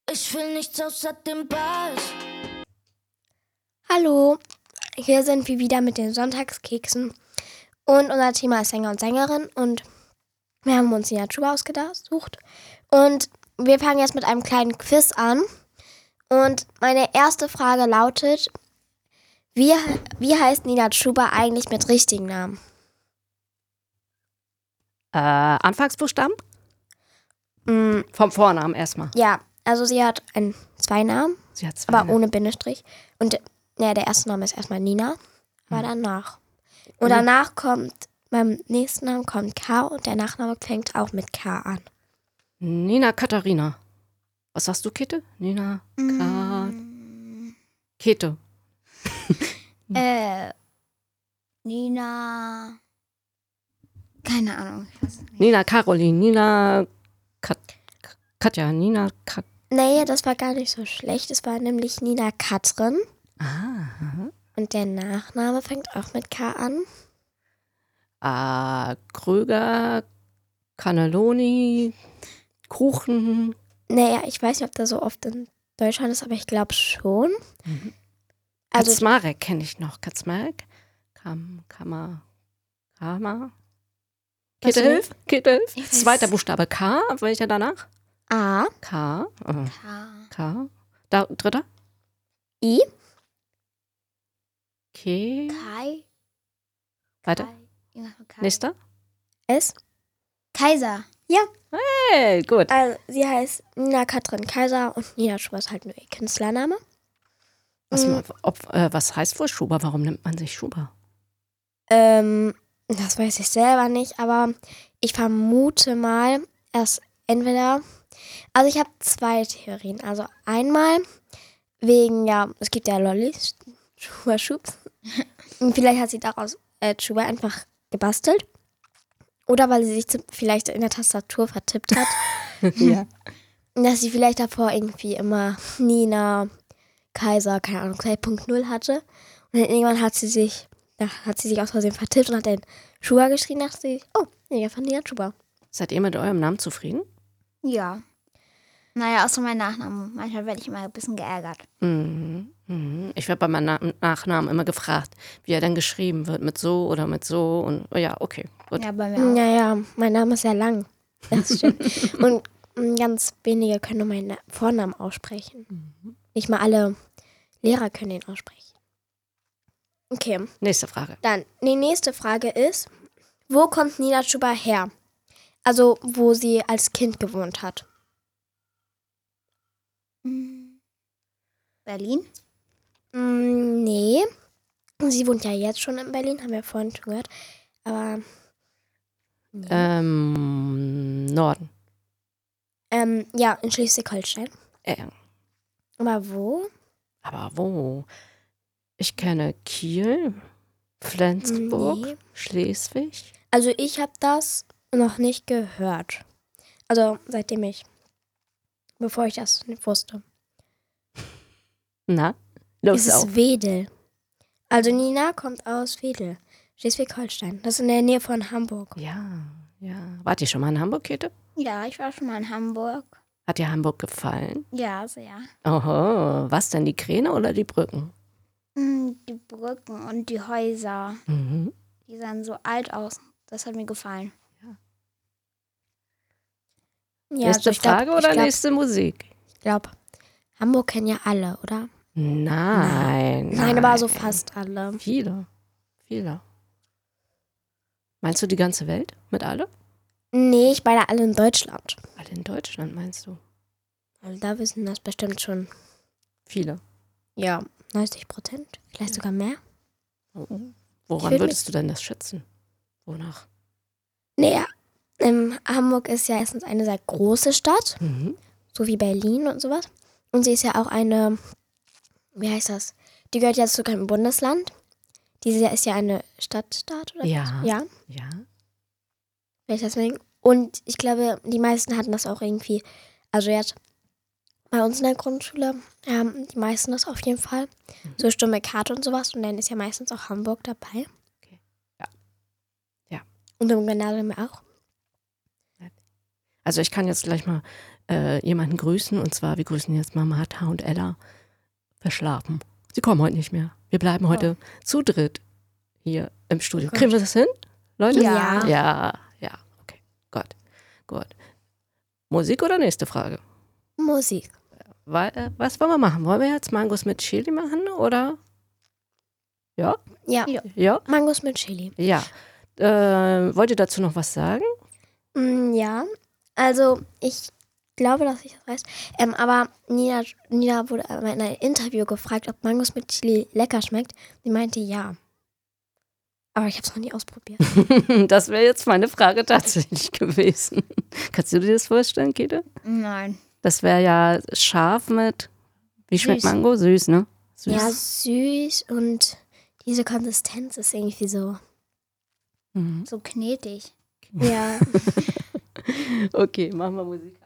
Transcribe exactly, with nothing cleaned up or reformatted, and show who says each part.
Speaker 1: Ich will nichts außer dem Ball.
Speaker 2: Hallo, hier sind wir wieder mit den Sonntagskeksen und unser Thema ist Sänger und Sängerin und wir haben uns Nina Chuba ausgesucht und wir fangen jetzt mit einem kleinen Quiz an und meine erste Frage lautet, wie, wie heißt Nina Chuba eigentlich mit richtigen Namen?
Speaker 3: Äh, Anfangsbuchstaben?
Speaker 2: Mm,
Speaker 3: Vom Vornamen erstmal.
Speaker 2: ja, also sie hat einen zwei Namen,
Speaker 3: Sie hat zwei.
Speaker 2: aber ohne Bindestrich und ja, der erste Name ist erstmal Nina, aber danach. Und danach kommt, beim nächsten Namen kommt K und der Nachname fängt auch mit K an.
Speaker 3: Nina Katharina. Was sagst du, Kete? Nina Ka...
Speaker 4: Mm,
Speaker 3: Kete.
Speaker 4: äh, Nina. Keine Ahnung. Ich weiß nicht.
Speaker 3: Nina Caroline. Nina Kat Katja. Nina Kat...
Speaker 2: Nee, das war gar nicht so schlecht. Es war nämlich Nina Katrin
Speaker 3: Ah.
Speaker 2: und der Nachname fängt auch mit K an.
Speaker 3: Ah, Kröger. Cannelloni. Kuchen.
Speaker 2: Naja, ich weiß nicht, ob das so oft in Deutschland ist, aber ich glaube schon.
Speaker 3: Mhm.
Speaker 2: Also,
Speaker 3: Kaczmarek kenne ich noch. Kaczmarek. Kam, Kammer. Kammer.
Speaker 2: Was
Speaker 3: Kete, hilf. Kete, hilf.
Speaker 4: Ich weiß-
Speaker 3: Zweiter Buchstabe K. Welcher danach?
Speaker 2: A,
Speaker 3: K. Äh,
Speaker 4: K.
Speaker 3: K. Da, dritter?
Speaker 2: I,
Speaker 3: K.
Speaker 4: Kai.
Speaker 3: Weiter.
Speaker 4: Kai. Irgendwas mit Kai.
Speaker 3: Nächster.
Speaker 2: S.
Speaker 4: Kaiser.
Speaker 3: Hey, gut.
Speaker 2: Also, sie heißt Nina Katrin Kaiser und Nina Chuba ist halt nur ihr Künstlername.
Speaker 3: Was,
Speaker 2: Mhm.
Speaker 3: ob, äh, was heißt wohl Schuber? Warum nimmt man sich Schuber?
Speaker 2: Ähm, das weiß ich selber nicht, aber ich vermute mal, dass entweder, also ich habe zwei Theorien. Also einmal wegen, ja, es gibt ja Lollis, Chuba Schubs. Und vielleicht hat sie daraus äh, Chuba einfach gebastelt. Oder weil sie sich zum, vielleicht in der Tastatur vertippt hat.
Speaker 3: Ja.
Speaker 2: Dass sie vielleicht davor irgendwie immer Nina Kaiser, keine Ahnung, zwei Punkt null hatte. Und dann irgendwann hat sie sich, da hat sie sich aus Versehen vertippt und hat dann Chuba geschrien, dachte sie, oh, nee, von Nina Chuba.
Speaker 3: Seid ihr mit eurem Namen zufrieden?
Speaker 4: Ja. Naja, außer mein Nachnamen. Manchmal werde ich immer ein bisschen geärgert.
Speaker 3: Mhm. Mhm. Ich werde bei meinem Na Nachnamen immer gefragt, wie er dann geschrieben wird, mit so oder mit so. Und oh ja, okay, gut.
Speaker 4: Ja, bei mir auch.
Speaker 2: Naja, mein Name ist sehr lang. Das stimmt. Und mm, ganz wenige können nur meinen Vornamen aussprechen. Nicht mal alle Lehrer können ihn aussprechen. Okay,
Speaker 3: Nächste Frage.
Speaker 2: dann die nächste Frage ist, wo kommt Nina Chuba her? Also, wo sie als Kind gewohnt hat.
Speaker 4: Hm. Berlin?
Speaker 2: Mm, nee. Sie wohnt ja jetzt schon in Berlin, haben wir vorhin schon gehört. Aber
Speaker 3: Ähm, Norden.
Speaker 2: ähm, ja, in Schleswig-Holstein.
Speaker 3: Äh,
Speaker 2: Aber wo?
Speaker 3: aber wo? Ich kenne Kiel, Flensburg,
Speaker 2: Nee.
Speaker 3: Schleswig.
Speaker 2: Also ich habe das noch nicht gehört. Also seitdem ich, bevor ich das nicht wusste.
Speaker 3: Na, los
Speaker 2: Es
Speaker 3: auf.
Speaker 2: ist Wedel. Also Nina kommt aus Wedel, Schleswig-Holstein. Das ist in der Nähe von Hamburg.
Speaker 3: Ja, ja. Wart ihr schon mal in Hamburg, Kete?
Speaker 4: Ja, ich war schon mal in Hamburg.
Speaker 3: Hat dir Hamburg gefallen?
Speaker 4: Ja, sehr.
Speaker 3: Oho, was denn, die Kräne oder die Brücken?
Speaker 4: Hm, Die Brücken und die Häuser,
Speaker 3: Mhm.
Speaker 4: die sahen so alt aus. Das hat mir gefallen.
Speaker 2: Ja,
Speaker 3: nächste
Speaker 2: ich glaub-
Speaker 3: Frage
Speaker 2: ich
Speaker 3: oder
Speaker 2: glaub,
Speaker 3: nächste Musik?
Speaker 2: Ich glaube, Hamburg kennen ja alle, oder?
Speaker 3: Nein.
Speaker 2: Nein, aber so fast alle.
Speaker 3: Viele, viele. Meinst du die ganze Welt mit alle?
Speaker 2: Nee, ich meine alle in Deutschland.
Speaker 3: Alle in Deutschland meinst du?
Speaker 2: Also da wissen das bestimmt schon,
Speaker 3: Viele.
Speaker 2: ja, neunzig Prozent, vielleicht sogar mehr.
Speaker 3: Oh.
Speaker 2: Ich
Speaker 3: Woran
Speaker 2: will
Speaker 3: würdest du denn das schätzen? Wonach?
Speaker 2: Naja, ähm, Hamburg ist ja erstens eine sehr große Stadt,
Speaker 3: Mhm.
Speaker 2: so wie Berlin und sowas. Und sie ist ja auch eine, wie heißt das? Die gehört ja zu keinem Bundesland. Diese ist ja eine Stadtstaat, oder?
Speaker 3: Ja.
Speaker 2: Ja,
Speaker 3: Ja.
Speaker 2: vielleicht deswegen. Und ich glaube, die meisten hatten das auch irgendwie, also jetzt bei uns in der Grundschule haben die meisten das auf jeden Fall.
Speaker 3: Mhm.
Speaker 2: So stumme Karte und sowas. Und dann ist ja meistens auch Hamburg dabei.
Speaker 3: Okay. Ja. Ja.
Speaker 2: Und im Gymnasium auch.
Speaker 3: Also ich kann jetzt gleich mal äh, jemanden grüßen. Und zwar, wir grüßen jetzt mal Martha und Ella verschlafen. Sie kommen heute nicht mehr. Wir bleiben heute oh. zu dritt hier im Studio.
Speaker 4: Oh
Speaker 3: Kriegen wir das hin, Leute?
Speaker 2: Ja.
Speaker 3: Ja, ja, okay. Gut, gut. Musik oder nächste Frage?
Speaker 2: Musik.
Speaker 3: Was wollen wir machen? Wollen wir jetzt Mangos mit Chili machen oder? Ja?
Speaker 2: Ja.
Speaker 3: Ja?
Speaker 2: Mangos mit Chili.
Speaker 3: Ja. Äh, wollt ihr dazu noch was sagen?
Speaker 2: Mm, ja. Also, ich glaube, dass ich das weiß. Ähm, aber Nina, Nina wurde in einem Interview gefragt, ob Mangos mit Chili lecker schmeckt. Sie meinte ja. Aber ich habe es noch nie ausprobiert.
Speaker 3: Das wäre jetzt meine Frage tatsächlich gewesen. Kannst du dir das vorstellen, Kete?
Speaker 4: Nein.
Speaker 3: Das wäre ja scharf mit, wie schmeckt
Speaker 4: Süß.
Speaker 3: Mango? Süß, ne? Süß.
Speaker 2: Ja, süß und diese Konsistenz ist irgendwie so.
Speaker 3: Mhm.
Speaker 4: So knetig.
Speaker 2: Ja.
Speaker 3: Okay, machen wir Musik.